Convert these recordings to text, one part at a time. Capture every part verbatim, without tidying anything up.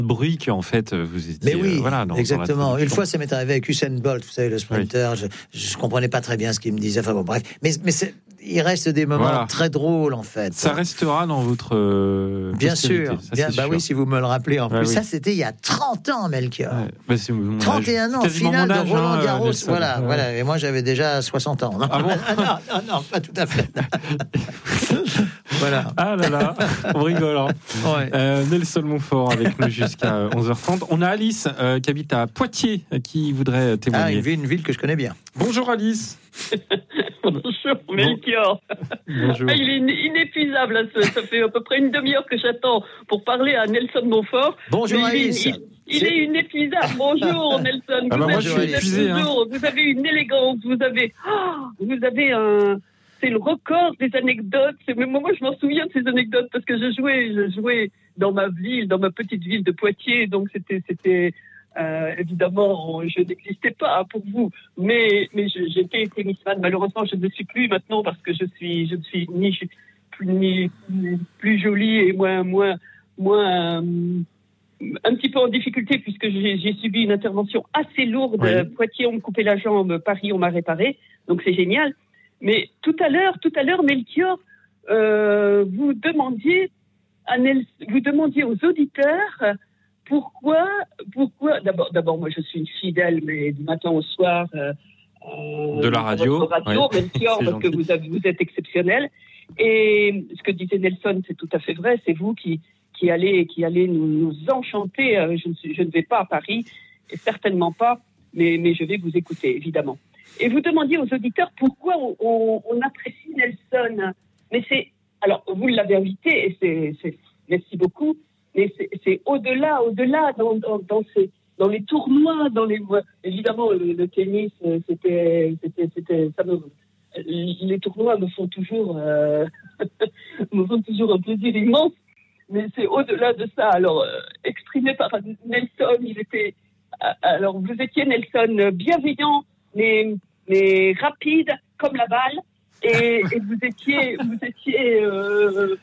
bruit qu'en fait vous étiez. Mais oui, euh, voilà, dans, exactement. dans Une fois, ça m'est arrivé avec Usain Bolt, vous savez, le sprinter. Oui. Je, je comprenais pas très bien ce qu'il me disait. Enfin bon, bref. Mais, mais c'est, il reste des moments voilà. très drôles en fait. Ça restera dans votre. Euh, bien sûr. Ça, bien, bah sûr. Oui, si vous me le rappelez en ouais, plus. Oui. Ça, c'était il y a trente ans, Melchior. Ouais. Bah, c'est mon trente et un ans, finale âge, de Roland Garros. Hein, voilà, ouais. voilà. Et moi, j'avais déjà soixante ans. Non, ah bon non, non, non, pas tout à fait. Voilà. Ah là là, on rigole. Hein. Ouais. Euh, Nelson Montfort avec nous jusqu'à onze heures trente. On a Alice euh, qui habite à Poitiers qui voudrait témoigner. Ah, une ville, une ville que je connais bien. Bonjour Alice. Bonjour Melchior. Bonjour. Ah, il est inépuisable. Hein, ça, ça fait à peu près une demi-heure que j'attends pour parler à Nelson Montfort. Bonjour Mais Alice. Il, il, il est inépuisable. Bonjour Nelson. Ah bah vous, moi, avez, je suis épuisé, toujours, hein. vous avez une élégance. Vous avez, oh, vous avez un. C'est le record des anecdotes. C'est, mais moi, je m'en souviens de ces anecdotes parce que je jouais, je jouais dans ma ville, dans ma petite ville de Poitiers. Donc c'était, c'était euh, évidemment, je n'existais pas pour vous, mais mais je, j'étais tennisman. Malheureusement, je ne le suis plus maintenant parce que je suis, je ne suis ni plus ni plus jolie et moins moins moins euh, un petit peu en difficulté puisque j'ai, j'ai subi une intervention assez lourde. Oui. Poitiers, on me coupait la jambe. Paris, on m'a réparé. Donc c'est génial. Mais tout à l'heure, tout à l'heure, Melchior, euh, vous demandiez, à Nel, vous demandiez aux auditeurs pourquoi, pourquoi. D'abord, d'abord, moi, je suis une fidèle, mais du matin au soir. Euh, de la radio, radio ouais. Melchior, parce que vous, avez, vous êtes exceptionnel. Et ce que disait Nelson, c'est tout à fait vrai. C'est vous qui qui allez qui allez nous, nous enchanter. Je ne suis, je ne vais pas à Paris, et certainement pas, mais mais je vais vous écouter, évidemment. Et vous demandiez aux auditeurs pourquoi on, on, on apprécie Nelson. Mais c'est, alors vous l'avez invité et c'est, c'est merci beaucoup. Mais c'est, c'est au-delà, au-delà dans, dans, dans, ces, dans les tournois, dans les évidemment le, le tennis, c'était, c'était, c'était, ça me, les tournois me font toujours, euh, me font toujours un plaisir immense. Mais c'est au-delà de ça. Alors euh, exprimé par Nelson, il était, alors vous étiez Nelson bienveillant. Mais, mais rapide comme la balle et, et vous étiez vous étiez euh,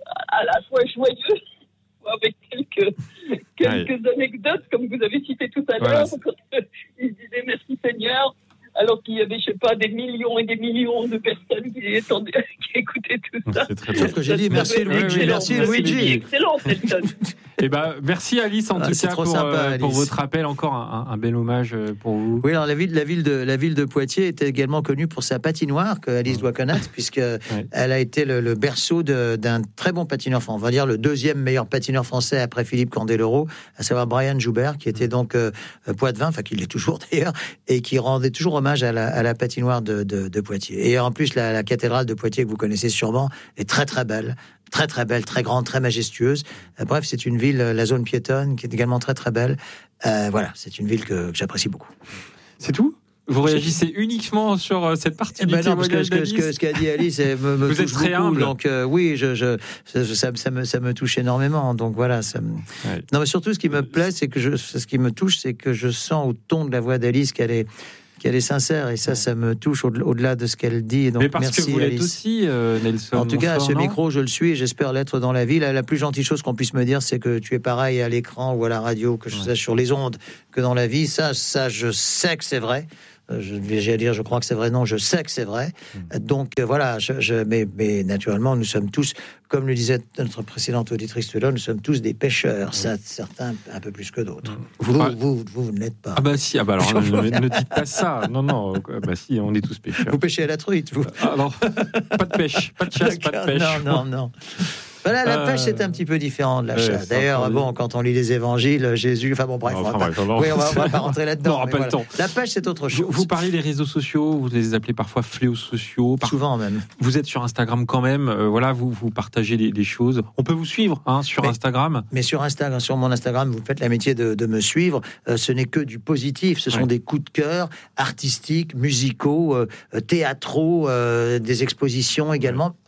à la fois joyeux avec quelques quelques ouais. anecdotes comme vous avez cité tout à l'heure. Voilà. Il disait merci Seigneur alors qu'il y avait je sais pas des millions et des millions de personnes qui, étendaient, qui écoutaient tout ça. C'est très Sauf que j'ai dit merci Luigi, oui, merci Luigi. Excellent Nelson. Eh ben, merci Alice en ah, tout cas pour, sympa, euh, Alice. pour votre appel, encore un, un bel hommage pour vous. Oui, alors la ville, la ville de la ville de Poitiers était également connue pour sa patinoire que Alice doit connaître puisque ouais. elle a été le, le berceau de, d'un très bon patineur, enfin, on va dire le deuxième meilleur patineur français après Philippe Candeloro, à savoir Brian Joubert, qui était donc euh, poitevin, enfin qui l'est toujours d'ailleurs, et qui rendait toujours hommage à la, à la patinoire de, de, de Poitiers. Et en plus la, la cathédrale de Poitiers que vous connaissez sûrement est très très belle. Très très belle, très grande, très majestueuse. Euh, bref, c'est une ville, la zone piétonne, qui est également très très belle. Euh, voilà, c'est une ville que, que j'apprécie beaucoup. C'est tout ? Vous réagissez c'est... uniquement sur euh, cette partie. Eh ben non, parce que ce, que ce, que ce qu'a dit Alice me, me Vous touche êtes très beaucoup. humble. Donc euh, oui, je, je, ça, ça, ça, me, ça me touche énormément. Donc voilà. Ça me... ouais. Non, mais surtout, ce qui me plaît, c'est que je, ce qui me touche, c'est que je sens au ton de la voix d'Alice qu'elle est. qu'elle est sincère et ça, ça me touche au-delà de ce qu'elle dit. Donc, mais parce merci, que vous l'êtes Alice. aussi, euh, Nelson. En tout cas, à ce non micro, je le suis et j'espère l'être dans la vie. La, la plus gentille chose qu'on puisse me dire, c'est que tu es pareil à l'écran ou à la radio, que je ouais. sache sur les ondes, que dans la vie. Ça, ça, je sais que c'est vrai. Je vais dire, je crois que c'est vrai. Non, je sais que c'est vrai. Mmh. Donc euh, voilà. Je, je, mais, mais naturellement, nous sommes tous, comme le disait notre précédente auditrice tout à l'heure, nous sommes tous des pêcheurs. Mmh. Ça, certains un peu plus que d'autres. Mmh. Vous, vous, vous, vous, vous ne l'êtes pas. Ah bah si. Ah bah alors ne, ne dites pas ça. Non, non. Bah si, on est tous pêcheurs. Vous pêchez à la truite, vous. Alors, pas de pêche, pas de chasse, pas de pêche. Non, non, non. Voilà, la pêche, c'est un petit peu différent de la chasse. Ouais, D'ailleurs, bon, quand on lit les évangiles, Jésus... Enfin bon, bref, enfin, on va pas, oui, on va, on va pas rentrer là-dedans. Non, pas voilà. le temps. La pêche, c'est autre chose. Vous, vous parlez des réseaux sociaux, vous les appelez parfois fléaux sociaux. Par... Souvent même. Vous êtes sur Instagram quand même, euh, voilà, vous, vous partagez des, des choses. On peut vous suivre hein, sur mais, Instagram. Mais sur Instagram, sur mon Instagram, vous faites l'amitié de, de me suivre. Euh, ce n'est que du positif. Ce sont ouais. des coups de cœur artistiques, musicaux, euh, théâtraux, euh, des expositions également. Ouais.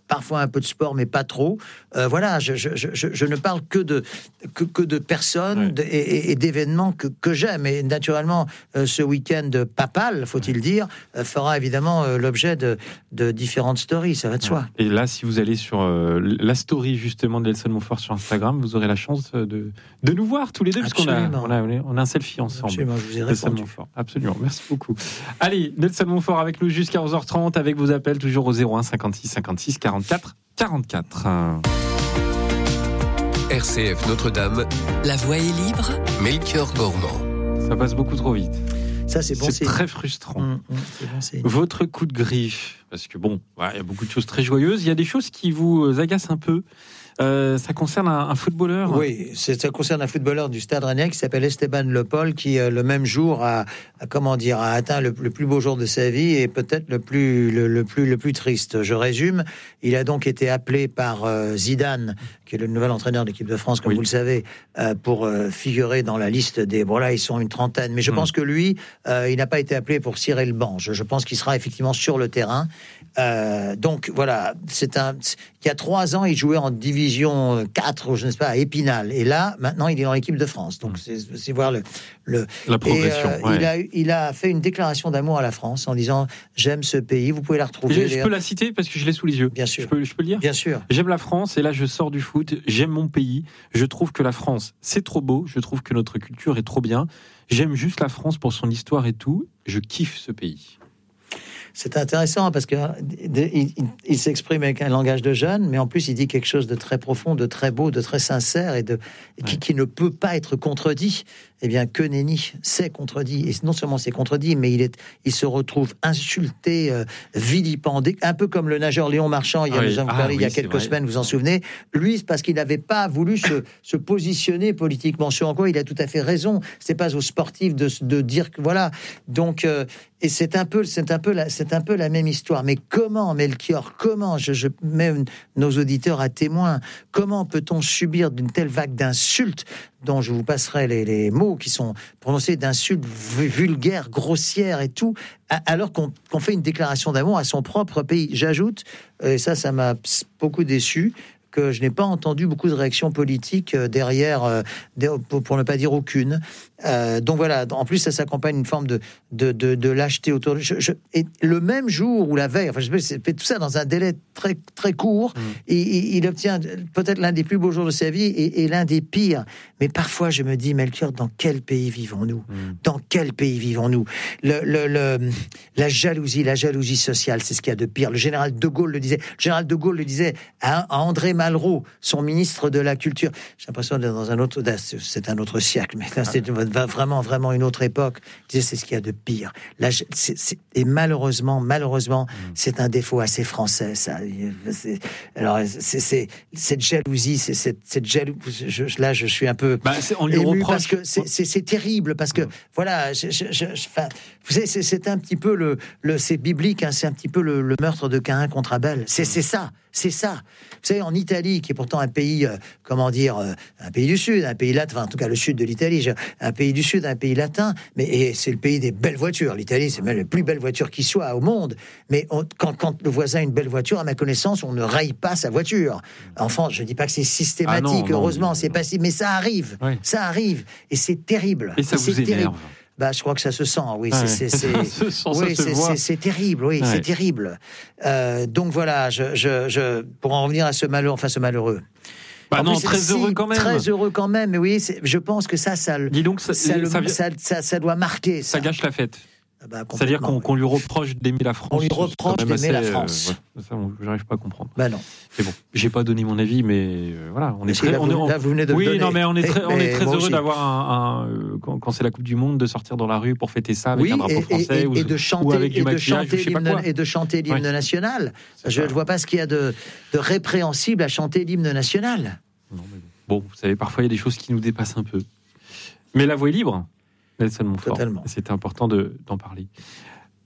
parfois un peu de sport, mais pas trop. Euh, voilà, je, je, je, je ne parle que de, que, que de personnes ouais. de, et, et d'événements que, que j'aime. Et naturellement, euh, ce week-end papal, faut-il dire, euh, fera évidemment euh, l'objet de, de différentes stories, ça va de ouais. soi. Et là, si vous allez sur euh, la story justement de Nelson Montfort sur Instagram, vous aurez la chance de, de nous voir tous les deux, parce qu'on a, on a, on a un selfie ensemble. Absolument, je vous ai répondu. Absolument, merci beaucoup. Allez, Nelson Montfort avec nous jusqu'à onze heures trente, avec vos appels toujours au zéro un cinquante-six cinquante-six quarante-quatre quarante-quatre. R C F Notre-Dame, la voix est libre. Melchior Gormand. Ça passe beaucoup trop vite. Ça, c'est bon. C'est signe. très frustrant. Mmh, mmh, c'est bon signe. Votre coup de griffe, parce que bon, il ouais, y a beaucoup de choses très joyeuses. Il y a des choses qui vous agacent un peu. Euh, ça concerne un, un footballeur. Oui, c'est, ça concerne un footballeur du Stade Rennais qui s'appelle Esteban Le Pol, qui euh, le même jour a, a comment dire a atteint le, le plus beau jour de sa vie et peut-être le plus le, le plus le plus triste. Je résume. Il a donc été appelé par euh, Zidane, qui est le nouvel entraîneur de l'équipe de France, comme oui. vous le savez, euh, pour euh, figurer dans la liste des. Bon là, ils sont une trentaine, mais je mmh. pense que lui, euh, il n'a pas été appelé pour cirer le banc. Je, je pense qu'il sera effectivement sur le terrain. Euh, donc voilà, c'est un. Il y a trois ans, il jouait en division quatre, je ne sais pas, à Épinal. Et là, maintenant, il est dans l'équipe de France. Donc, c'est, c'est voir le, le... la progression. Et, euh, ouais. il, a, il a fait une déclaration d'amour à la France en disant « J'aime ce pays ». Vous pouvez la retrouver. Je, je peux la citer parce que je l'ai sous les yeux. Bien sûr. Je peux, je peux le dire. Bien sûr. J'aime la France et là, je sors du foot. J'aime mon pays. Je trouve que la France, c'est trop beau. Je trouve que notre culture est trop bien. J'aime juste la France pour son histoire et tout. Je kiffe ce pays. C'est intéressant parce que il, il, il s'exprime avec un langage de jeune, mais en plus il dit quelque chose de très profond, de très beau, de très sincère et de et qui, ouais. qui ne peut pas être contredit. Eh bien, que nenni, c'est contredit. Et non seulement c'est contredit, mais il est, il se retrouve insulté, euh, vilipendé, un peu comme le nageur Léon Marchand. Il y a, oui. nous avons parlé ah, il y a oui, quelques semaines, vous vous en souvenez. Lui, c'est parce qu'il n'avait pas voulu se, se positionner politiquement. Sur en quoi il a tout à fait raison. C'est pas aux sportifs de, de dire que voilà. Donc, euh, et c'est un peu, c'est un peu la, c'est un peu la même histoire. Mais comment, Melchior, comment, je, je mets nos auditeurs à témoin, comment peut-on subir d'une telle vague d'insultes dont je vous passerai les, les mots qui sont prononcés, d'insultes vulgaires, grossières et tout, alors qu'on, qu'on fait une déclaration d'amour à son propre pays. J'ajoute, et ça, ça m'a beaucoup déçu, que je n'ai pas entendu beaucoup de réactions politiques derrière, euh, pour, pour ne pas dire aucune. Euh, donc voilà, en plus ça s'accompagne d'une forme de, de, de, de lâcheté autour de... Je, je, et le même jour ou la veille, enfin je sais pas, fait tout ça dans un délai très, très court, mmh. et, et il obtient peut-être l'un des plus beaux jours de sa vie et, et l'un des pires. Mais parfois je me dis, Melchior, dans quel pays vivons-nous ? mmh. Dans quel pays vivons-nous ? le, le, le, La jalousie, la jalousie sociale, c'est ce qu'il y a de pire. Le général de Gaulle le disait, le général de Gaulle le disait à, à André Malraux, son ministre de la Culture. J'ai l'impression d'être dans un autre... C'est un autre siècle, mais là, c'est vraiment, vraiment une autre époque. Il disait, c'est ce qu'il y a de pire. Là, c'est, c'est, et malheureusement, malheureusement, mmh. c'est un défaut assez français, ça. C'est, alors, c'est, c'est cette jalousie, c'est cette, cette jalousie... Je, là, je suis un peu bah, on lui ému reproche... parce que c'est, c'est, c'est terrible, parce que, mmh. voilà, je, je, je, enfin, vous savez, c'est, c'est un petit peu le... le c'est biblique, hein, c'est un petit peu le, le meurtre de Caïn contre Abel. C'est, mmh. c'est ça. C'est ça. Vous savez, en Italie, qui est pourtant un pays, euh, comment dire, euh, un pays du Sud, un pays latin, enfin, en tout cas le sud de l'Italie, un pays du Sud, un pays latin, mais et c'est le pays des belles voitures. L'Italie, c'est même la plus belle voiture qui soit au monde. Mais on, quand, quand le voisin a une belle voiture, à ma connaissance, on ne raille pas sa voiture. Enfin, je ne dis pas que c'est systématique, ah non, non, heureusement, non, c'est pas si, mais ça arrive, oui. ça arrive, et c'est terrible. Et ça et vous c'est énerve. Terrible. Bah, je crois que ça se sent, oui, ouais. c'est, c'est, c'est, se sent, oui, ça c'est, se c'est, c'est terrible, oui, ouais. c'est terrible. Euh, donc voilà, je, je, je, pour en revenir à ce malheureux, enfin ce malheureux. Bah en non, plus, très si, heureux quand même. Très heureux quand même, mais oui, c'est, je pense que ça, ça, Dis donc, ça, ça, le, ça, ça, ça, ça doit marquer. Ça, ça gâche la fête. Bah, c'est-à-dire qu'on, qu'on lui reproche d'aimer la France. On lui reproche d'aimer assez, la France. Euh, ouais, ça, j'arrive pas à comprendre. Bah non. C'est bon. J'ai pas donné mon avis, mais euh, voilà, on est très. Là, on vous, est, là, vous venez de oui, le donner. non, mais on est très, on est très heureux aussi. d'avoir un, un euh, quand, quand c'est la Coupe du Monde, de sortir dans la rue pour fêter ça avec oui, un drapeau et, français et, ou, et de chanter, ou avec du et de maquillage, chanter je sais pas l'hymne, quoi. et de chanter l'hymne ouais. national. C'est je ne vois pas ce qu'il y a de, de répréhensible à chanter l'hymne national. Non, mais bon. bon, vous savez, parfois il y a des choses qui nous dépassent un peu. Mais la voix est libre, Nelson Montfort. Totalement. C'était important de, d'en parler.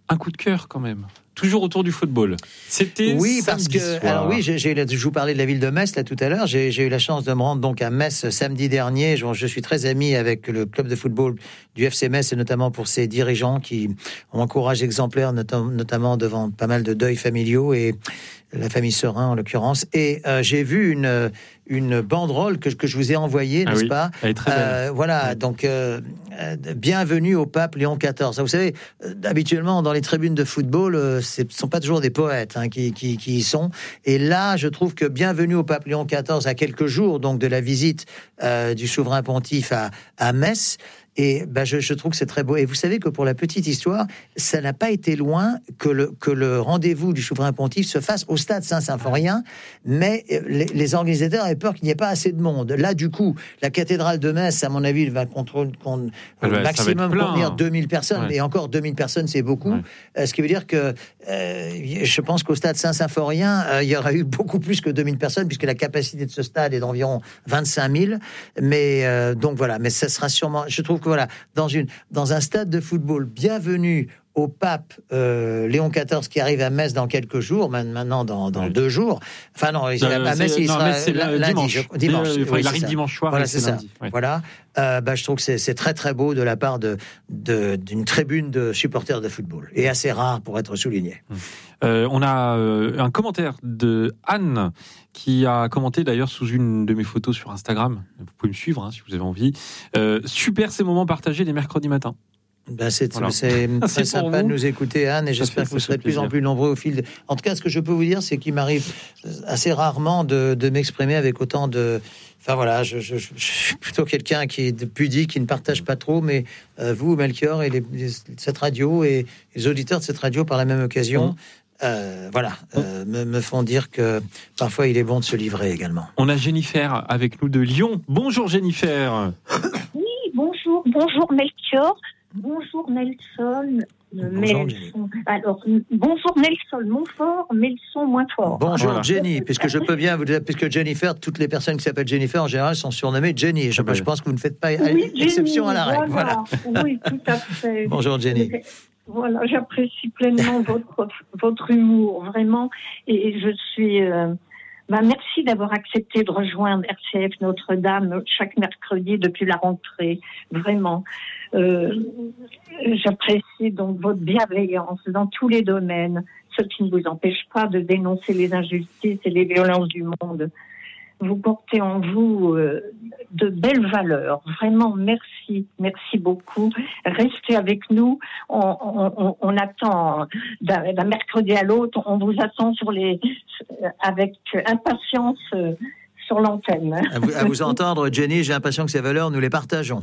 un coup de cœur quand même. Toujours autour du football. C'était oui parce que soir. alors oui, j'ai, j'ai, je vous parlais de la ville de Metz là tout à l'heure. J'ai, j'ai eu la chance de me rendre donc à Metz samedi dernier. Je, je suis très ami avec le club de football du F C Metz et notamment pour ses dirigeants qui ont un courage exemplaire, notam- notamment devant pas mal de deuils familiaux et la famille Serin en l'occurrence. Et euh, j'ai vu une une banderole que, que je vous ai envoyée, ah n'est-ce oui, pas? Elle est très belle. Euh, voilà, donc euh, euh, bienvenue au pape Léon quatorze. Vous savez, euh, habituellement dans les tribunes de football, euh, ce ne sont pas toujours des poètes hein, qui, qui, qui y sont. Et là, je trouve que bienvenue au pape Léon quatorze à quelques jours donc de la visite euh, du souverain pontife à, à Metz. Et ben je, je trouve que c'est très beau. Et vous savez que pour la petite histoire, ça n'a pas été loin que le, que le rendez-vous du souverain pontife se fasse au stade Saint-Symphorien, mais les, les organisateurs avaient peur qu'il n'y ait pas assez de monde. Là, du coup, la cathédrale de Metz, à mon avis, va contrôler au ouais, maximum plein, contenir hein. deux mille personnes, ouais. Mais encore deux mille personnes, c'est beaucoup. Ouais. Euh, ce qui veut dire que euh, je pense qu'au stade Saint-Symphorien, euh, il y aurait eu beaucoup plus que deux mille personnes, puisque la capacité de ce stade est d'environ vingt-cinq mille. Mais euh, donc voilà, mais ça sera sûrement, je trouve que voilà, dans, une, dans un stade de football, bienvenue au pape euh, Léon quatorze qui arrive à Metz dans quelques jours, maintenant dans, dans oui. deux jours. Enfin non, euh, à Metz il non, sera c'est lundi. Dimanche. Je, dimanche euh, oui, il arrive dimanche soir. Voilà, et c'est, c'est ça. Lundi, ouais. Voilà. Euh, bah, je trouve que c'est, c'est très très beau de la part de, de, d'une tribune de supporters de football et assez rare pour être souligné. Euh, on a euh, un commentaire de Anne qui a commenté d'ailleurs sous une de mes photos sur Instagram. Vous pouvez me suivre hein, si vous avez envie. Euh, super ces moments partagés les mercredis matins. Ben c'est, voilà. c'est très c'est sympa de nous écouter, Anne, et ça j'espère fait, que vous serez de plus en plus nombreux au fil de... En tout cas, ce que je peux vous dire, c'est qu'il m'arrive assez rarement de, de m'exprimer avec autant de... Enfin voilà, je, je, je suis plutôt quelqu'un qui est pudique, qui ne partage pas trop, mais euh, vous, Melchior, et les, les, cette radio, et les auditeurs de cette radio par la même occasion... Mmh. Euh, voilà, euh, me, me font dire que parfois il est bon de se livrer également. On a Jennifer avec nous de Lyon. Bonjour Jennifer. Oui, bonjour, bonjour Melchior, bonjour Nelson. Bonjour, Nelson. Alors, bonjour Nelson, Montfort, Melson, moins fort. Bonjour voilà. Jenny, puisque je peux bien vous dire, puisque Jennifer, toutes les personnes qui s'appellent Jennifer en général sont surnommées Jenny. Je, je pense que vous ne faites pas oui, exception Jenny, à la règle. Voilà. Voilà. Oui, tout à fait. Bonjour Jenny. Voilà, j'apprécie pleinement votre, votre humour, vraiment. Et je suis... Euh, bah merci d'avoir accepté de rejoindre R C F Notre-Dame chaque mercredi depuis la rentrée. Vraiment. Euh, j'apprécie donc votre bienveillance dans tous les domaines, ce qui ne vous empêche pas de dénoncer les injustices et les violences du monde. Vous portez en vous euh, de belles valeurs. Vraiment, merci. Merci beaucoup. Restez avec nous. On, on, on attend d'un, d'un mercredi à l'autre. On vous attend sur les, avec impatience euh, sur l'antenne. À vous, à vous entendre, Jenny, j'ai l'impression que ces valeurs, nous les partageons.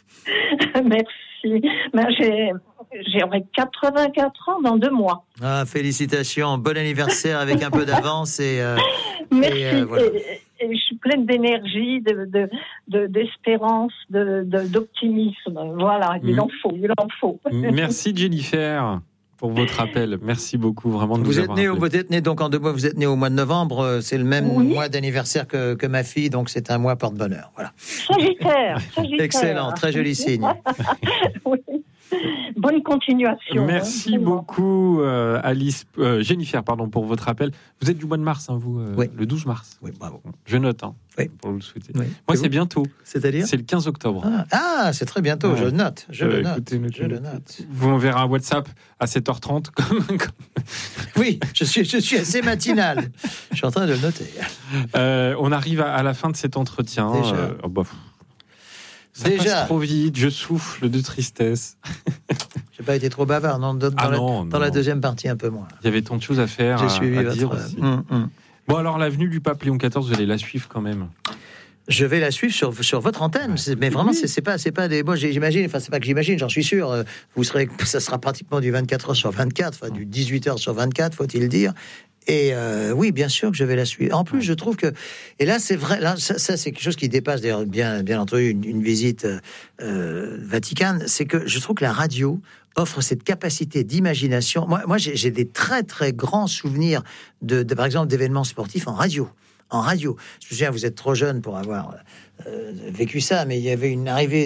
Merci. Ben, j'ai, j'aurai quatre-vingt-quatre ans dans deux mois. Ah, félicitations. Bon anniversaire avec un peu d'avance. Et, euh, merci. Et, euh, voilà. et, et je suis pleine d'énergie, de, de, de, d'espérance, de, de, d'optimisme. Voilà, il en faut, il en faut. Merci Jennifer pour votre appel. Merci beaucoup vraiment de vous nous êtes avoir né, appelé. Vous êtes né donc en deux mois, vous êtes né au mois de novembre, c'est le même oui. mois d'anniversaire que, que ma fille, donc c'est un mois porte-bonheur. Voilà. Sagittaire, Sagittaire. Excellent, très joli signe. Oui. Bonne continuation. Merci hein, beaucoup euh, Alice, euh, Jennifer, pardon, pour votre appel. Vous êtes du mois de mars, hein, vous, euh, oui. le douze mars. Oui, bravo. Je note, hein, oui. pour le souhaiter. Oui. Moi, c'est, c'est bientôt. C'est-à-dire ? C'est le quinze octobre. Ah, ah c'est très bientôt. Ouais. Je note. Je euh, le note. Écoutez, je le note. Vous m'enverrez un WhatsApp à sept heures trente. Comme, comme... Oui, je suis, je suis assez matinal. Je suis en train de le noter. Euh, on arrive à, à la fin de cet entretien. Déjà. Euh, oh, bah, ça Déjà. passe trop vite. Je souffle de tristesse. J'ai pas été trop bavard, non, dans, ah la, non, dans non. la deuxième partie un peu moins. Il y avait tant de choses à faire. J'ai à, suivi à votre... dire aussi. Hum, hum. Bon, alors la venue du pape Léon quatorze, vous allez la suivre quand même. Je vais la suivre sur, sur votre antenne, ouais. mais vraiment, oui. c'est, c'est pas, c'est pas des. Moi, j'imagine, enfin, c'est pas que j'imagine, j'en suis sûr. Vous serez, ça sera pratiquement du vingt-quatre heures sur vingt-quatre, enfin, du dix-huit heures sur vingt-quatre, faut-il dire. Et euh, oui, bien sûr que je vais la suivre. En plus, je trouve que, et là, c'est vrai, là, ça, ça c'est quelque chose qui dépasse d'ailleurs bien, bien entendu une, une visite euh, vaticane. C'est que je trouve que la radio offre cette capacité d'imagination. Moi, moi, j'ai, j'ai des très très grands souvenirs de, de, par exemple, d'événements sportifs en radio. En radio. Je me souviens, vous êtes trop jeune pour avoir euh, vécu ça, mais il y avait une arrivée du,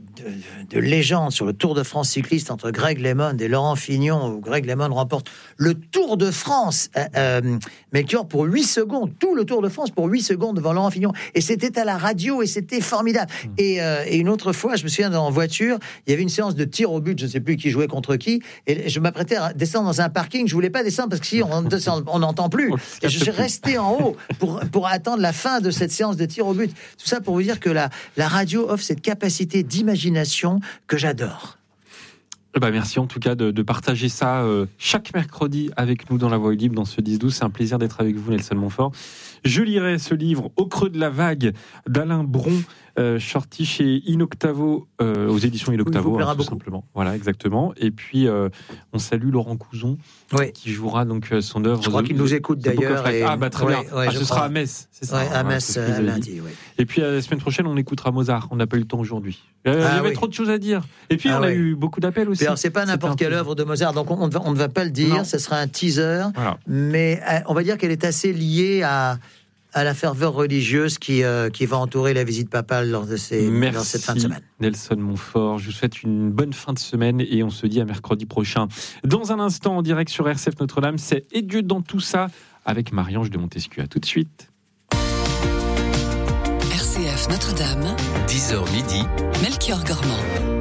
de, de légende sur le Tour de France cycliste entre Greg LeMond et Laurent Fignon, où Greg LeMond remporte le Tour de France, euh, euh, Melchior, pour huit secondes, tout le Tour de France pour huit secondes devant Laurent Fignon. Et c'était à la radio et c'était formidable. Mmh. Et, euh, et une autre fois, je me souviens, en voiture, il y avait une séance de tir au but, je ne sais plus qui jouait contre qui, et je m'apprêtais à descendre dans un parking. Je voulais pas descendre parce que si on on n'entend plus. Et je suis resté en haut pour, pour attendre la fin de cette séance de tir au but. Tout ça pour vous dire que la, la radio offre cette capacité d'imagination que j'adore. Bah merci en tout cas de, de partager ça euh, chaque mercredi avec nous dans La Voix Libre, dans ce dix douze. C'est un plaisir d'être avec vous, Nelson Montfort. Je lirai ce livre Au creux de la vague d'Alain Bron, euh, sorti chez Inoctavo, euh, aux éditions Inoctavo, hein, tout beaucoup. simplement. Voilà, exactement. Et puis euh, on salue Laurent Couzon, oui. qui jouera donc son œuvre. Je crois qu'il nous écoute d'ailleurs. Et... Ah bah très ouais, bien. Ouais, ah, ce sera à Metz, c'est ça. Ouais, à Metz euh, lundi. Oui. Et puis la semaine prochaine, on écoutera Mozart. On n'a pas eu le temps aujourd'hui. Euh, ah, il y avait oui. trop de choses à dire. Et puis ah, on a ouais. eu beaucoup d'appels aussi. Alors c'est pas n'importe quelle œuvre de Mozart, donc on, on, ne va, on ne va pas le dire. Non. Ce sera un teaser, voilà. mais euh, on va dire qu'elle est assez liée à. à la ferveur religieuse qui, euh, qui va entourer la visite papale lors de ces, Merci dans cette fin de semaine. Nelson Montfort, je vous souhaite une bonne fin de semaine et on se dit à mercredi prochain. Dans un instant, en direct sur R C F Notre-Dame, c'est Et Dieu dans tout ça avec Marie-Ange de Montesquieu. À tout de suite. R C F Notre-Dame, dix heures midi, Melchior Gormand.